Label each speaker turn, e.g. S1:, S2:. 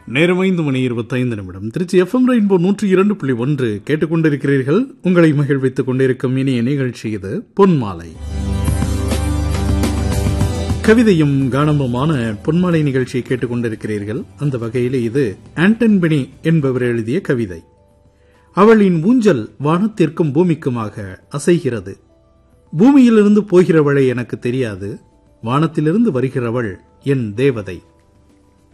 S1: நேரம் 5:25 Trichy FM rainbow 102.1 கேட்டுக்கொண்டிருக்கிறீர்கள். உங்களை மகிழ்வித்துக் கொண்டிருக்கும் இனிய நிகழ்ச்சி இது பொன்மாலை. கவிதையும் கானமுமான பொன்மாலை நிகழ்ச்சியை கேட்டுக்கொண்டிருக்கிறீர்கள். அந்த வகையில் இது ஆண்டன் பெனி என்பவர் எழுதிய கவிதை. அவளின் ஊஞ்சல் வானத்திற்கும் பூமிக்குமாக அசைகிறது. பூமியிலிருந்து போகிறவளை எனக்கு தெரியாது, வானத்திலிருந்து வருகிறவள் என் தேவதை.